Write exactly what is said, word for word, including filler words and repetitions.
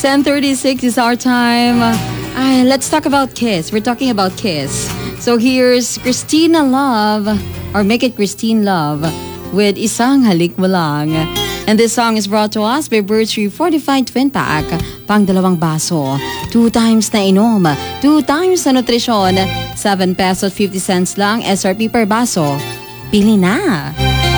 ten thirty-six is our time. Ay, let's talk about Kiss. We're talking about Kiss. So here's Christina Love, or Make It Christine Love, with Isang Halik Mo Lang. And this song is brought to us by Birchtree Fortified Twin Pack. Pang dalawang baso. Two times na inom. Two times na nutrisyon. seven pesos fifty cents lang S R P per baso. Pili na!